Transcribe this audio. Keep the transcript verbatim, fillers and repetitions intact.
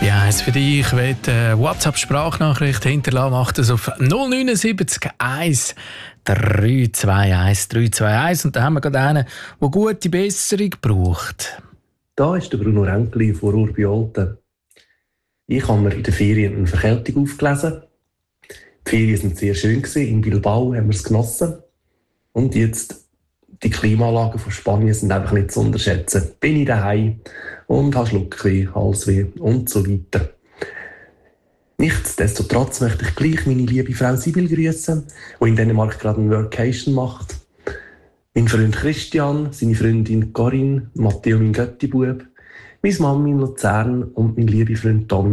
Ja, es für dich, wenn du eine WhatsApp-Sprachnachricht hinterlassen, macht das auf null neun sieben eins drei zwei eins drei zwei eins. Und da haben wir gerade einen, der gute Besserung braucht. Da ist der Bruno Renkli von Urbi-Olten. Ich habe mir in der Ferien eine Verkältung aufgelesen. Die Ferien waren sehr schön. In Bilbao haben wir es genossen. Und jetzt, die Klimaanlagen von Spanien sind einfach nicht zu unterschätzen. Bin ich daheim und habe Schluckweh, Halsweh und so weiter. Nichtsdestotrotz möchte ich gleich meine liebe Frau Sibyl grüßen, die in Dänemark gerade eine Workation macht. Mein Freund Christian, seine Freundin Corinne, Matteo, mein Göttibub, meine Mami in Luzern und mein lieber Freund Tommy